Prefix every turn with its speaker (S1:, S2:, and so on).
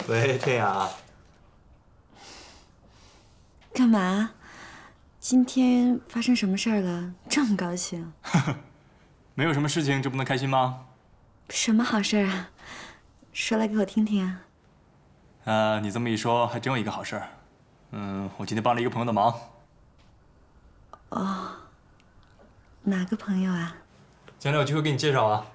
S1: 喂，天雅，
S2: 干嘛？今天发生什么事儿了？这么高兴？
S1: 没有什么事情就不能开心吗？
S2: 什么好事儿啊？说来给我听听啊。
S1: 你这么一说，还真有一个好事儿。我今天帮了一个朋友的忙。
S2: 哦，哪个朋友啊？
S1: 将来有机会给你介绍啊。